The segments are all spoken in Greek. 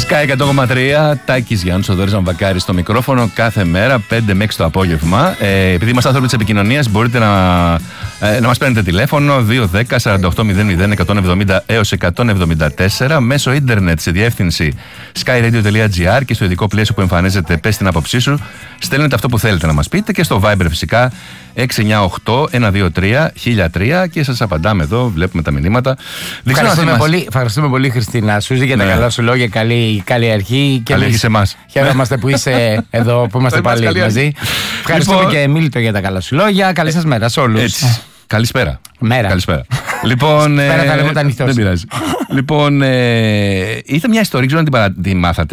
Sky 100,3, Τάκης Γιάννης, ο Δόρης Αμβακάρης στο μικρόφωνο κάθε μέρα, 5 με 6 το απόγευμα. Επειδή είμαστε άνθρωποι της επικοινωνίας, μπορείτε να μας παίρνετε τηλέφωνο 210 4800 170 έως 174 μέσω ίντερνετ σε διεύθυνση skyradio.gr και στο ειδικό πλαίσιο που εμφανίζεται πες την άποψή σου. Στέλνετε αυτό που θέλετε να μας πείτε και στο Viber φυσικά 698-123-1003 και σας απαντάμε εδώ, βλέπουμε τα μηνύματα. Ευχαριστούμε πολύ Χριστίνα Σούζη για τα καλά σου λόγια, καλή αρχή. Καλή αρχή σε εμάς. Χαίρομαστε που είσαι εδώ, που είμαστε πάλι μαζί. Ευχαριστούμε και Μίλτο για τα καλά σου λόγια. Καλή σας μέρα σε όλους. Καλησπέρα. Μέρα. Καλησπέρα. Λοιπόν, πέρα θα λέμε όταν νυχτώσει. Δεν πειράζει. Λοιπόν, ήταν μια ιστορία, ξέρω αν την μάθατε.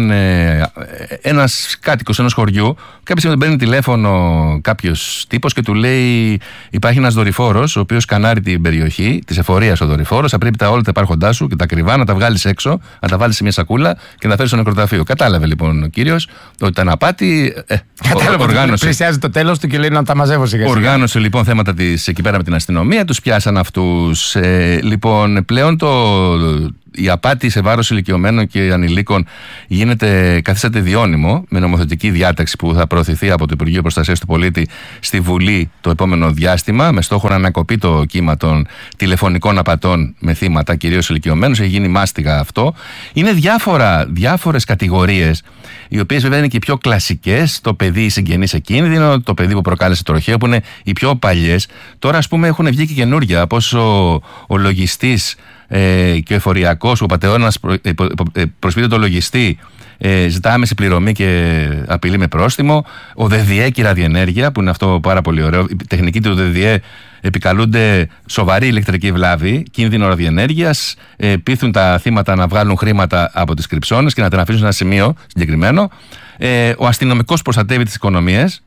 Ένας κάτοικος ενός χωριού, κάποια στιγμή παίρνει τηλέφωνο κάποιος τύπος και του λέει: υπάρχει ένας δορυφόρος, ο οποίος σκανάρει την περιοχή της εφορίας ο δορυφόρος. Θα πρέπει όλα τα υπάρχοντά σου και τα ακριβά να τα βγάλεις έξω, να τα βάλεις σε μια σακούλα και να τα φέρεις στο νεκροταφείο. Κατάλαβε λοιπόν ο κύριος ότι ήταν απάτη. Οργάνωσε. Πλησιάζει το τέλος του και λέει να τα μαζεύω σιγά-σιγά. Οργάνωσε λοιπόν θέματα εκεί πέρα με την αστυνομία, τους πιάσαν αυτούς. Λοιπόν, πλέον η απάτη σε βάρος ηλικιωμένων και ανηλίκων καθίσταται διώνυμο με νομοθετική διάταξη που θα προωθηθεί από το Υπουργείο Προστασίας του Πολίτη στη Βουλή το επόμενο διάστημα, με στόχο να ανακοπεί το κύμα των τηλεφωνικών απατών με θύματα, κυρίως ηλικιωμένους. Έχει γίνει μάστιγα αυτό. Είναι διάφορες κατηγορίες, οι οποίες βέβαια είναι και οι πιο κλασικές. Το παιδί συγγενή σε κίνδυνο, το παιδί που προκάλεσε τροχαίο, που είναι οι πιο παλιές. Τώρα, ας πούμε, έχουν βγει και καινούργια, όπως ο λογιστής και ο εφοριακός, ο πατεώνας προσφύγει το λογιστή, ζητά άμεση πληρωμή και απειλεί με πρόστιμο. Ο ΔΔΕ και η ραδιενέργεια, που είναι αυτό πάρα πολύ ωραίο. Η τεχνική του ΔΔΕ επικαλούνται σοβαρή ηλεκτρική βλάβη, κίνδυνο ραδιενέργειας, πείθουν τα θύματα να βγάλουν χρήματα από τις κρυψώνες και να τα αφήσουν σε ένα σημείο συγκεκριμένο. Ο αστυνομικός προστατεύει τις οικονομίες.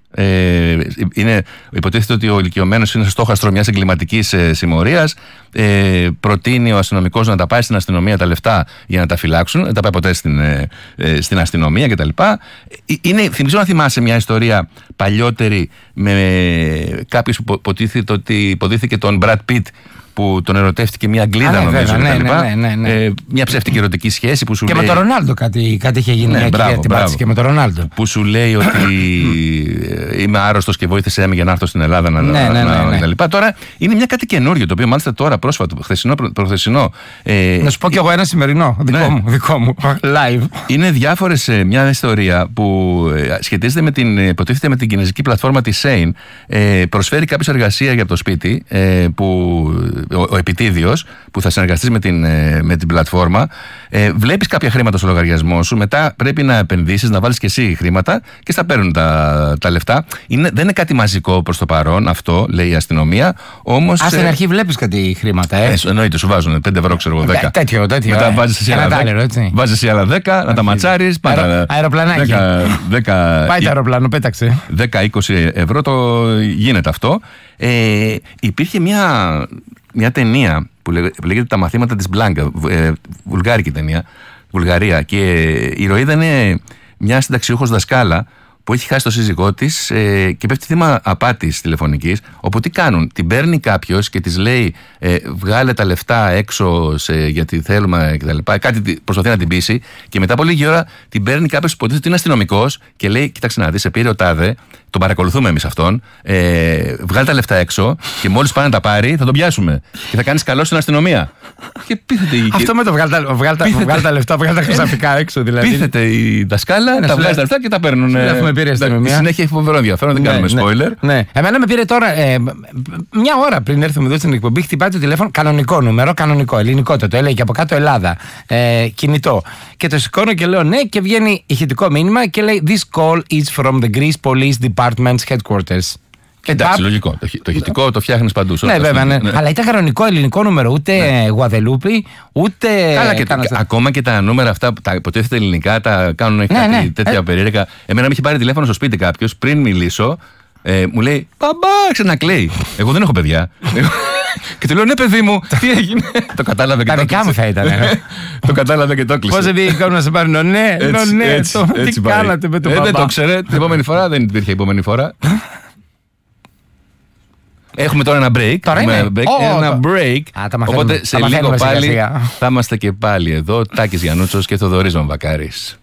Υποτίθεται ότι ο ηλικιωμένος είναι στόχαστρο μιας εγκληματικής συμμορίας. Προτείνει ο αστυνομικός να τα πάει στην αστυνομία τα λεφτά για να τα φυλάξουν. Δεν τα πάει ποτέ στην αστυνομία κτλ. Θυμίζω να θυμάσαι μια ιστορία παλιότερη με κάποιος που υποτίθηκε τον Brad Pitt, που τον ερωτεύτηκε μια Αγγλίδα, νομίζω. Ναι. Μια ψεύτικη ερωτική σχέση που σου και λέει. Και με τον Ρονάλντο κάτι είχε γίνει. Μια κυρία την πάτησε και με τον Ρονάλντο. Που σου λέει ότι είμαι άρρωστος και βοήθησέ με για να έρθω στην Ελλάδα κτλ. Τώρα είναι κάτι καινούριο, το οποίο μάλιστα τώρα πρόσφατο, προχθεσινό. Να σου πω κι εγώ ένα σημερινό. Δικό μου. Live. Είναι διάφορες, μια ιστορία που σχετίζεται υποτίθεται με την κινέζικη πλατφόρμα της Shein. Προσφέρει κάποιος εργασία για το σπίτι, που ο επιτίδιος που θα συνεργαστείς με την πλατφόρμα, βλέπεις κάποια χρήματα στο λογαριασμό σου, μετά πρέπει να επενδύσεις, να βάλεις και εσύ χρήματα και στα παίρνουν τα λεφτά. Δεν είναι κάτι μαζικό προς το παρόν αυτό, λέει η αστυνομία. Όμως. Στην αρχή βλέπεις κάτι χρήματα, εννοείται, σου βάζουν 5 ευρώ, ξέρω εγώ, 10. Τέτοιο. Μετά βάζεις εσύ άλλα 10, να τα ματσάρεις. Αεροπλανάκι. Πάει το αεροπλάνο, πέταξε. 10-20 ευρώ γίνεται αυτό. Υπήρχε μια ταινία που λέγεται «Τα μαθήματα της Μπλάνκα», βουλγάρικη ταινία, Βουλγαρία, και η ηρωίδα είναι μια συνταξιούχος δασκάλα που έχει χάσει το σύζυγό της και πέφτει θύμα απάτης τηλεφωνικής, όπου τι κάνουν, την παίρνει κάποιος και της λέει βγάλε τα λεφτά έξω γιατί θέλουμε κτλ. Κάτι προσπαθεί να την πείσει και μετά από λίγη ώρα την παίρνει κάποιος που υποτίθεται ότι είναι αστυνομικός και λέει: κοίταξε να δεις, σε πήρε ο τάδε, τον παρακολουθούμε εμείς αυτόν, βγάλε τα λεφτά έξω και μόλις πάνε να τα πάρει θα τον πιάσουμε και θα κάνεις καλό στην αστυνομία. Και πείθεται αυτό με το βγάλε τα λεφτά, βγάλε τα χρυσαφικά έξω δηλαδή. Πείθεται η δασκάλα, τα βγάζει τα λεφτά και τα παίρνουν. Συνέχεια έχει φοβερό ενδιαφέρον, δεν κάνουμε spoiler. Ναι. Εμένα με πήρε τώρα μια ώρα πριν έρθουμε εδώ στην εκπομπή, χτυπάει το τηλέφωνο, κανονικό νούμερο, ελληνικό το έλεγε και από κάτω Ελλάδα, κινητό. Και το σηκώνω και λέω ναι, και βγαίνει ηχητικό μήνυμα και λέει This call is from the Greece Police Department's headquarters. Εντάξει, λογικό. Το ηχητικό το φτιάχνεις παντού. Ναι, βέβαια, ναι. Αλλά ήταν κανονικό ελληνικό νούμερο, ούτε Γουαδελούπη, ούτε. Καλά, ακόμα και τα νούμερα αυτά, τα υποτίθεται ελληνικά, τα κάνουν κάτι τέτοια περίεργα. Εμένα με είχε πάρει τηλέφωνο στο σπίτι κάποιος πριν μιλήσω, μου λέει «Παμπά», ξανακλαίει. Εγώ δεν έχω παιδιά. Και του λέω «Ναι, παιδί μου, τι έγινε?» Το κατάλαβε και το κλείσε. Τα δικά μου θα ήταν. Το κατάλαβε και το κλείσε. Πώς δεν πήγε να σε πάρει ναι, τι κάνατε με τον παπά. Δεν το ξέρε. Την επόμενη φορά δεν υπήρχε η επόμενη φορά. Έχουμε τώρα ένα break. Ένα break. Οπότε σε λίγο πάλι θα είμαστε και πάλι εδώ. Τάκης Γιαννούτσος και Θοδωρής Βαμβακάρης.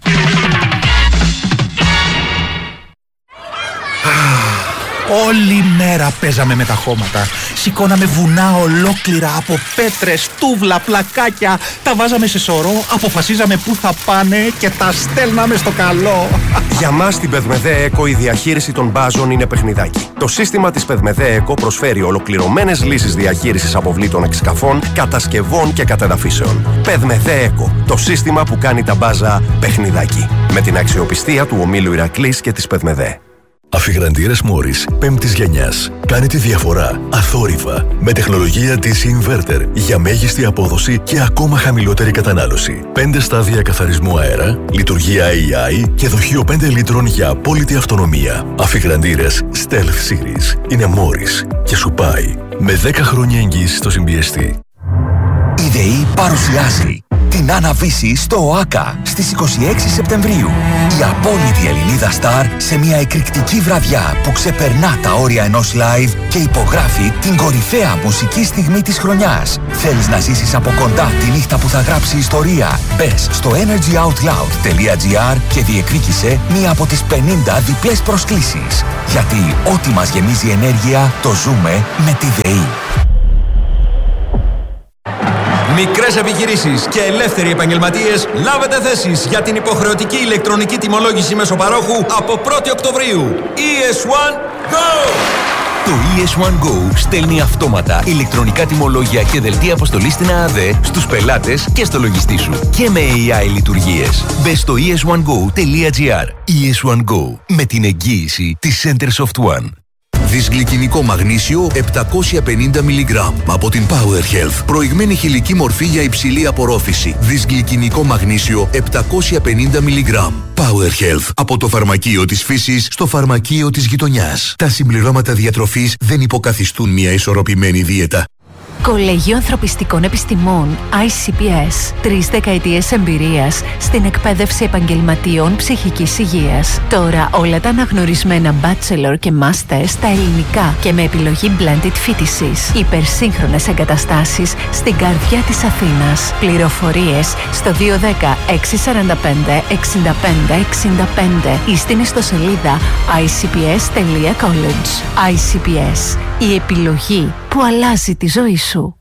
Όλη μέρα παίζαμε με τα χώματα. Σηκώναμε βουνά ολόκληρα από πέτρες, τούβλα, πλακάκια. Τα βάζαμε σε σωρό, αποφασίζαμε πού θα πάνε και τα στέλναμε στο καλό. Για μας στην Πεδμεδέ Eco η διαχείριση των μπάζων είναι παιχνιδάκι. Το σύστημα της Πεδμεδέ Eco προσφέρει ολοκληρωμένες λύσεις διαχείρισης αποβλήτων εξκαφών, κατασκευών και κατεδαφίσεων. Πεδμεδέ Eco, το σύστημα που κάνει τα μπάζα παιχνιδάκι. Με την αξιοπιστία του ομίλου Ηρακλής και της Πεδμεδέ. Αφιγραντήρες Μόρις 5ης γενιάς. Κάνει τη διαφορά αθόρυβα με τεχνολογία DC Inverter για μέγιστη απόδοση και ακόμα χαμηλότερη κατανάλωση. 5 στάδια καθαρισμού αέρα, λειτουργία AI και δοχείο 5 λίτρων για απόλυτη αυτονομία. Αφιγραντήρες Stealth Series είναι Μόρις και σου πάει με 10 χρόνια εγγύηση στο συμπιεστή. Η ΔΕΗ παρουσιάζει την Άννα-Βύση στο ΟΑΚΑ στις 26 Σεπτεμβρίου. Η απόλυτη Ελληνίδα Σταρ σε μια εκρηκτική βραδιά που ξεπερνά τα όρια ενός live και υπογράφει την κορυφαία μουσική στιγμή της χρονιάς. Θέλεις να ζήσεις από κοντά τη νύχτα που θα γράψει ιστορία? Μπες στο energyoutloud.gr και διεκδίκησε μία από τις 50 διπλές προσκλήσεις. Γιατί ό,τι μας γεμίζει ενέργεια το ζούμε με τη ΔΕΗ. Μικρές επιχειρήσεις και ελεύθεροι επαγγελματίες, λάβετε θέσεις για την υποχρεωτική ηλεκτρονική τιμολόγηση μεσοπαρόχου από 1η Οκτωβρίου. ES1 Go! Το ES1 Go στέλνει αυτόματα ηλεκτρονικά τιμολόγια και δελτία αποστολής στην ΑΑΔΕ στους πελάτες και στο λογιστή σου. Και με AI λειτουργίες. Μπες στο es1go.gr. ES1 Go. Με την εγγύηση της Centersoft One. Δυσγλυκινικό μαγνήσιο 750 mg από την Power Health. Προηγμένη χηλική μορφή για υψηλή απορρόφηση. Δυσγλυκινικό μαγνήσιο 750 mg. Power Health. Από το φαρμακείο της φύσης στο φαρμακείο της γειτονιάς. Τα συμπληρώματα διατροφής δεν υποκαθιστούν μια ισορροπημένη δίαιτα. Κολέγιο Ανθρωπιστικών Επιστημών ICPS. 3 δεκαετίες εμπειρίας στην εκπαίδευση επαγγελματιών ψυχικής υγείας. Τώρα όλα τα αναγνωρισμένα bachelor και master στα ελληνικά και με επιλογή blended φοιτησης. Υπερσύγχρονες εγκαταστάσεις στην καρδιά της Αθήνας. Πληροφορίες στο 210 645 65 65 ή στην ιστοσελίδα icps.college. ICPS. Η επιλογή που αλλάζει τη ζωή σου.